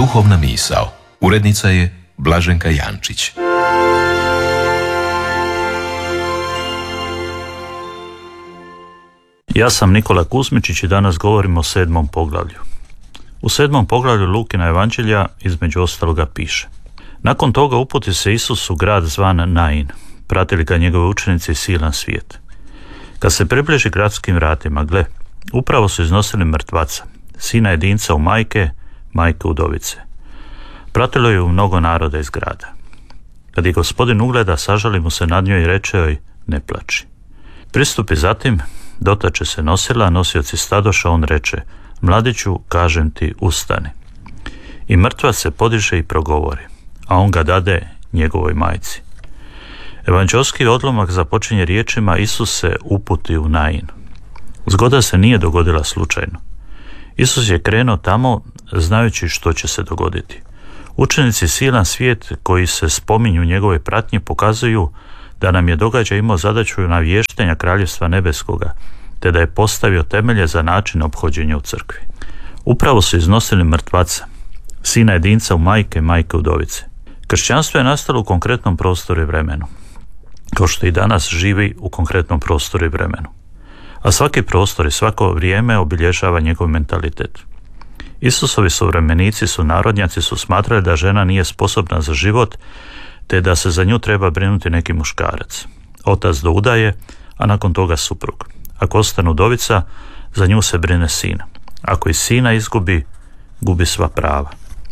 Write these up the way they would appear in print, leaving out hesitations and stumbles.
Duhovna misao. Urednica je Blaženka Jančić. Ja sam Nikola Kuzmičić i danas govorimo o 7. poglavlju. U 7. poglavlju Lukina evanđelja između ostaloga piše: nakon toga uputi se Isus u grad zvan Nain. Pratili ga njegove učenici i silan svijet. Kad se približi gradskim vratima, gle, upravo su iznosili mrtvaca, sina jedinca u majke udovice. Pratilo je u mnogo naroda iz grada. Kad je Gospodin ugleda, sažali mu se nad njoj i reče joj: ne plači. Pristupi zatim, dotače se nosila, nosioci stadoša, on reče: mladiću, kažem ti, ustani. I mrtvac se podiže i progovori, a on ga dade njegovoj majci. Evanđelski odlomak započinje riječima: Isus se uputi u Nain. Zgoda se nije dogodila slučajno. Isus je krenuo tamo znajući što će se dogoditi. Učenici silan svijet koji se spominju u njegove pratnje pokazuju da nam je događaj imao zadaću navještenja Kraljevstva nebeskoga, te da je postavio temelje za način ophođenja u crkvi. Upravo su iznosili mrtvaca, sina jedinca u majke udovice. Kršćanstvo je nastalo u konkretnom prostoru i vremenu, kao što i danas živi u konkretnom prostoru i vremenu. A svaki prostor i svako vrijeme obilježava njegov mentalitet. Isusovi suvremenici, narodnjaci su smatrali da žena nije sposobna za život, te da se za nju treba brinuti neki muškarac. Otac do udaje, a nakon toga suprug. Ako ostane udovica, za nju se brine sin. Ako i sina izgubi, gubi sva prava.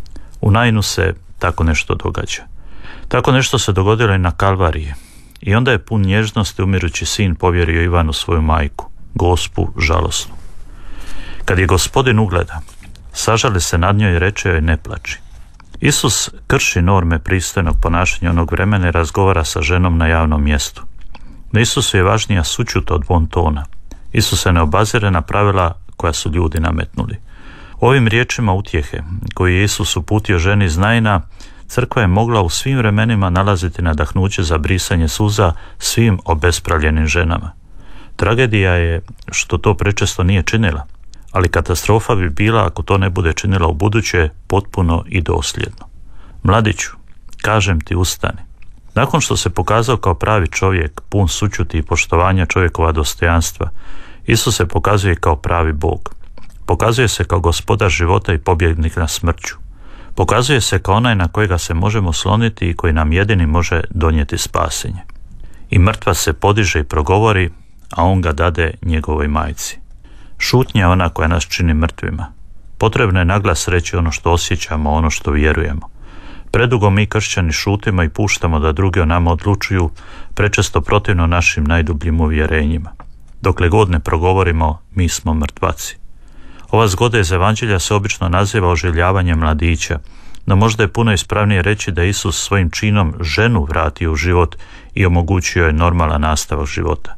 U Nainu se tako nešto događa. Tako nešto se dogodilo i na Kalvariji. I onda je pun nježnosti umirući sin povjerio Ivanu svoju majku, Gospu žalosnu. Kad je Gospodin ugleda, sažali se nad njoj i reče joj: ne plači. Isus krši norme pristojnog ponašanja onog vremena i razgovara sa ženom na javnom mjestu. No Isusu je važnija sućut od bontona. Isus se ne obazire na pravila koja su ljudi nametnuli. Ovim riječima utjehe koji je Isus uputio ženi iz Naina, crkva je mogla u svim vremenima nalaziti nadahnuće za brisanje suza svim obespravljenim ženama. Tragedija je što to prečesto nije činila, ali katastrofa bi bila ako to ne bude činila u buduće potpuno i dosljedno. Mladiću, kažem ti, ustani. Nakon što se pokazao kao pravi čovjek, pun sućuti i poštovanja čovjekova dostojanstva, Isus se pokazuje kao pravi Bog. Pokazuje se kao gospodar života i pobjednik nad smrću. Pokazuje se kao onaj na kojega se možemo sloniti i koji nam jedini može donijeti spasenje. I mrtvac se podiže i progovori, a on ga dade njegovoj majci. Šutnja je ona koja nas čini mrtvima. Potrebno je naglas reći ono što osjećamo, ono što vjerujemo. Predugo mi kršćani šutimo i puštamo da drugi o nama odlučuju, prečesto protivno našim najdubljim uvjerenjima. Dokle god ne progovorimo, mi smo mrtvaci. Ova zgoda iz evanđelja se obično naziva oživljavanjem mladića, no možda je puno ispravnije reći da Isus svojim činom ženu vratio u život i omogućio je normalan nastavak života.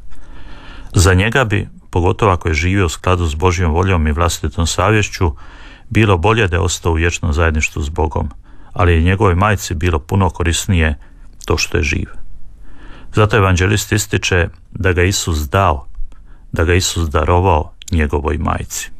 Za njega bi, pogotovo ako je živio u skladu s Božjom voljom i vlastitom savješću, bilo bolje da je ostao u vječnom zajedništvu s Bogom, ali je njegovoj majci bilo puno korisnije to što je živ. Zato evanđelist ističe da ga Isus dao, da ga Isus darovao njegovoj majci.